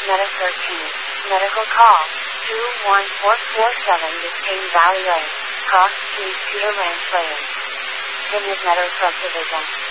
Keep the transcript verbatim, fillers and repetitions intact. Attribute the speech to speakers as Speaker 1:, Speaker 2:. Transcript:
Speaker 1: Meta thirteen. Medical call. two one four four seven Biscayne Valley Lane. Cross Street, Cedar Ranch Lane. In his Meadow subdivision.